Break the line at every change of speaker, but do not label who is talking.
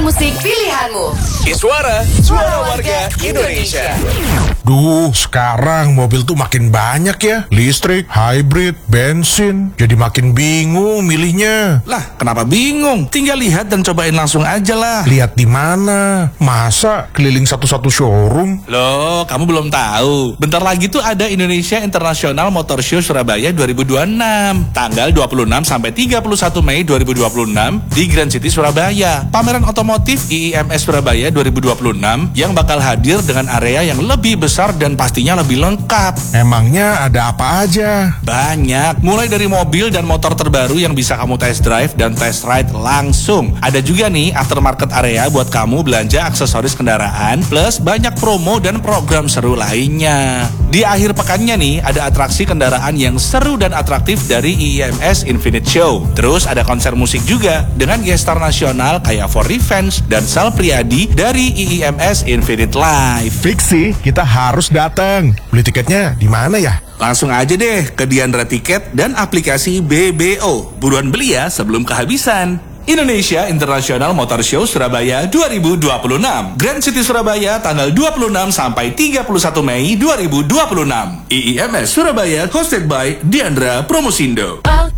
musik pilihanmu.
Iswara, suara warga Indonesia.
Duh, sekarang mobil tuh makin banyak ya. Listrik, hybrid, bensin. Jadi makin bingung milihnya.
Lah, kenapa bingung? Tinggal lihat dan cobain langsung aja lah.
Lihat di mana? Masa keliling satu-satu showroom?
Loh, kamu belum tahu. Bentar lagi tuh ada Indonesia International Motor Show Surabaya 2026. Tanggal 26 sampai 31 Mei 2026 di Grand City Surabaya. Pameran otomotif IIMS Surabaya 2026 yang bakal hadir dengan area yang lebih besar dan pastinya lebih lengkap.
Emangnya ada apa aja?
Banyak, mulai dari mobil dan motor terbaru yang bisa kamu test drive dan test ride langsung. Ada juga nih aftermarket area buat kamu belanja aksesoris kendaraan, plus banyak promo dan program seru lainnya. Di akhir pekannya nih, ada atraksi kendaraan yang seru dan atraktif dari IIMS Infinite Show. Terus ada konser musik juga dengan gestar nasional kayak For Revenge dan Sal Priadi dari IIMS Infinite Live.
Fiksi, kita harus datang. Beli tiketnya di mana ya?
Langsung aja deh ke Diandra Tiket dan aplikasi BBO. Buruan beli ya sebelum kehabisan. Indonesia International Motor Show Surabaya 2026. Grand City Surabaya tanggal 26 sampai 31 Mei 2026. IIMS Surabaya hosted by Diandra Promosindo.